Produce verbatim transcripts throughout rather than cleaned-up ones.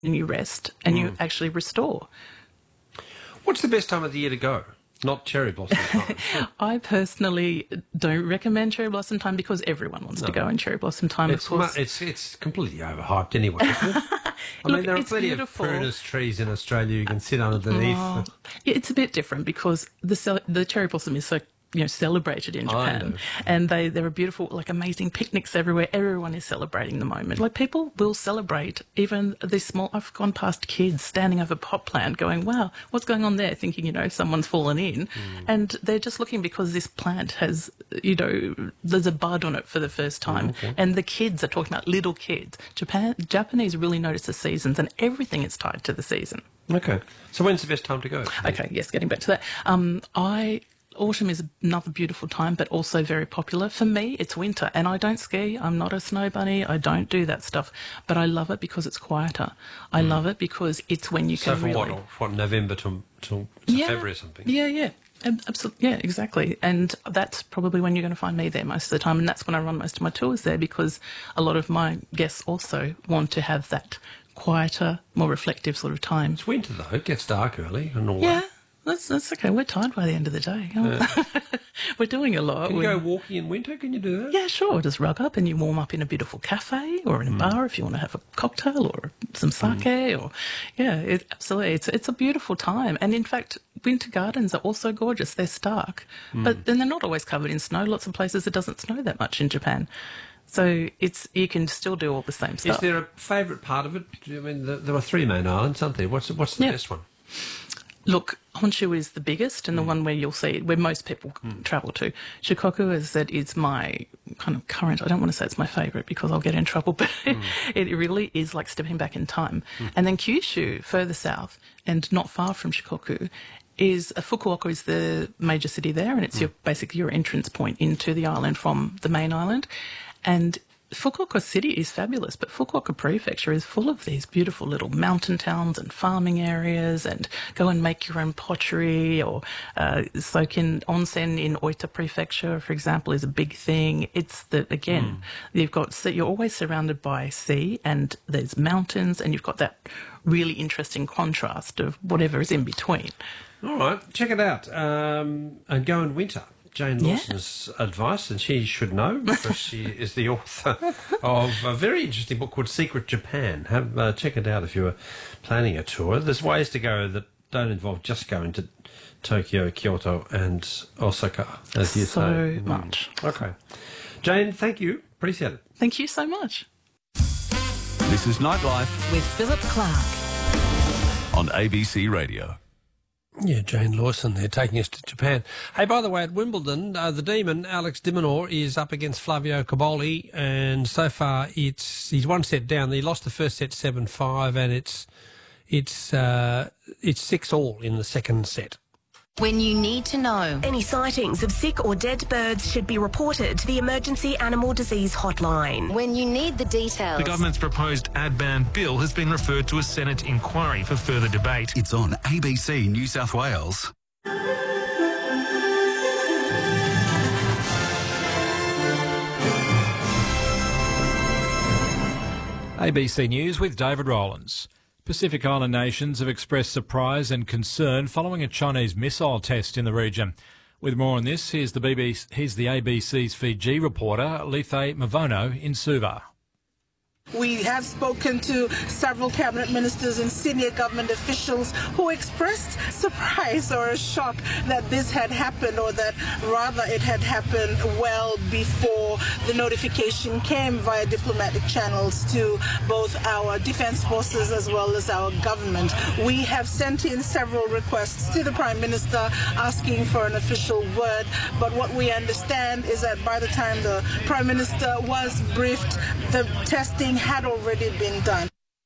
and you rest and Mm. you actually restore. What's the best time of the year to go? Not cherry blossom time. I personally don't recommend cherry blossom time because everyone wants No. to go in cherry blossom time, It's, of course. mu- it's it's completely overhyped anyway, isn't it? I Look, mean, there are it's plenty beautiful. of prunus trees in Australia you can sit underneath. Oh, yeah, it's a bit different because the cel- the cherry blossom is so, you know, celebrated in I Japan, know. and they there are beautiful, like, amazing picnics everywhere. Everyone is celebrating the moment. Like, people will celebrate even these small. I've gone past kids standing over a pot plant, going, "Wow, what's going on there?" Thinking, you know, someone's fallen in, Mm. and they're just looking because this plant has, you know, there's a bud on it for the first time, okay. and the kids are talking about little kids. Japan Japanese really notice the seasons, and everything is tied to the season. Okay. So when's the best time to go? Okay, yes, getting back to that. Um, I autumn is another beautiful time, but also very popular. For me, it's winter, and I don't ski. I'm not a snow bunny. I don't do that stuff, but I love it because it's quieter. I love it because it's when you So can from really. what, what, November to, till to Yeah. February or something? Yeah, yeah. Absolutely, yeah, exactly. And that's probably when you're going to find me there most of the time, and that's when I run most of my tours there, because a lot of my guests also want to have that quieter, more reflective sort of time. It's winter, though. It gets dark early and all Yeah, that. that's that's okay. We're tired by the end of the day. We're doing a lot. Can you We're- go walking in winter? Can you do that? Yeah, sure. Just rug up and you warm up in a beautiful cafe or in a bar if you want to have a cocktail or some sake. Or yeah, it, absolutely. It's it's a beautiful time. And in fact, winter gardens are also gorgeous. They're stark, but then they're not always covered in snow. Lots of places it doesn't snow that much in Japan, so it's you can still do all the same Is stuff. there a favourite part of it? I mean, the, there are three main islands, aren't there? What's, the- what's the Yeah. best one? Look, Honshu is the biggest and the one where you'll see where most people travel to. Shikoku is that is my kind of current. I don't want to say it's my favourite because I'll get in trouble, but it really is like stepping back in time. And then Kyushu, further south and not far from Shikoku, is uh, Fukuoka is the major city there, and it's your basically your entrance point into the island from the main island. And Fukuoka City is fabulous, but Fukuoka Prefecture is full of these beautiful little mountain towns and farming areas, and go and make your own pottery, or uh, soak in onsen in Oita Prefecture, for example, is a big thing. It's the, again, you've got, so you're always surrounded by sea and there's mountains, and you've got that really interesting contrast of whatever is in between. All right, check it out. Um, and go in winter. Jane Yeah. Lawson's advice, and she should know because she is the author of a very interesting book called Secret Japan. Have uh, check it out if you're planning a tour. There's ways to go that don't involve just going to Tokyo, Kyoto, and Osaka, as you So say. much. Okay, Jane, thank you. Appreciate it. Thank you so much. This is Nightlife With Philip Clark. on A B C Radio. Yeah, Jane Lawson there taking us to Japan. Hey, by the way, at Wimbledon, uh, the Demon, Alex de Minaur, is up against Flavio Cobolli, and so far it's he's one set down. He lost the first set seven five, and it's it's uh, it's six all in the second set. When you need to know. Any sightings of sick or dead birds should be reported to the Emergency Animal Disease Hotline. When you need the details. The government's proposed ad ban bill has been referred to a Senate inquiry for further debate. It's on A B C New South Wales. A B C News with David Rowlands. Pacific Island nations have expressed surprise and concern following a Chinese missile test in the region. With more on this, here's the, B B C, here's the A B C's Fiji reporter, Lethe Mavono in Suva. We have spoken to several cabinet ministers and senior government officials who expressed surprise or a shock that this had happened, or that rather it had happened well before the notification came via diplomatic channels to both our defense forces as well as our government. We have sent in several requests to the Prime Minister asking for an official word, but what we understand is that by the time the Prime Minister was briefed, the testing had already been done.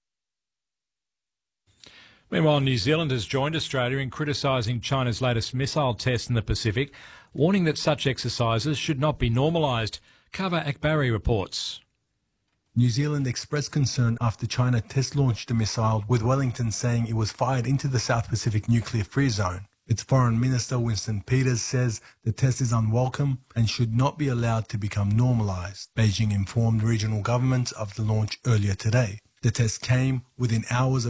Meanwhile, New Zealand has joined Australia in criticising China's latest missile test in the Pacific, warning that such exercises should not be normalised. Kava Akbari reports. New Zealand expressed concern after China test-launched a missile, with Wellington saying it was fired into the South Pacific nuclear-free zone. Its Foreign Minister Winston Peters says the test is unwelcome and should not be allowed to become normalised. Beijing informed regional governments of the launch earlier today. The test came within hours of